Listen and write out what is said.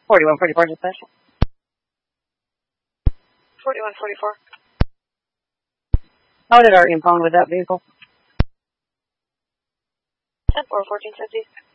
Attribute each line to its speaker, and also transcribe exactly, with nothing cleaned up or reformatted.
Speaker 1: forty-one forty-four dispatch.
Speaker 2: forty-one forty-four.
Speaker 1: How did our impound with that vehicle?
Speaker 2: ten four fourteen fifty.